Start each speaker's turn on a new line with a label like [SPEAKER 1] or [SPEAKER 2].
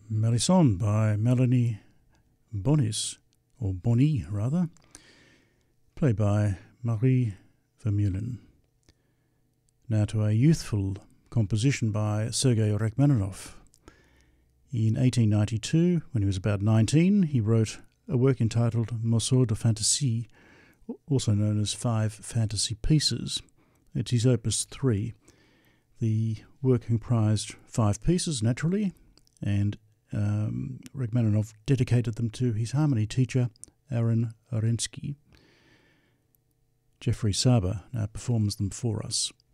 [SPEAKER 1] Melisande by Melanie Bonis, or Bonny rather, played by Marie Vermeulen. Now to a youthful composition by Sergei Rachmaninoff. In 1892, when he was about 19, he wrote a work entitled Morceaux de Fantaisie, also known as Five Fantasy Pieces. It's his opus 3. The work comprised 5 pieces, naturally, and Rachmaninoff dedicated them to his harmony teacher, Aaron Arensky. Jeffrey Saber now performs them for us.